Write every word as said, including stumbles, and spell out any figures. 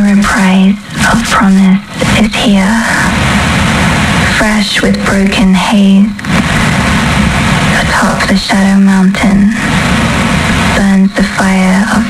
reprise of promise is here, fresh with broken haze. Atop the shadow mountain burns the fire of